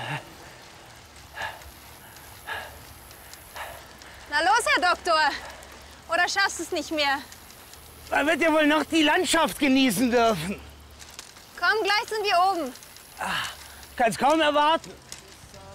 Na los, Herr Doktor. Oder schaffst du es nicht mehr? Man wird ja wohl noch die Landschaft genießen dürfen. Komm, gleich sind wir oben. Kann's kaum erwarten.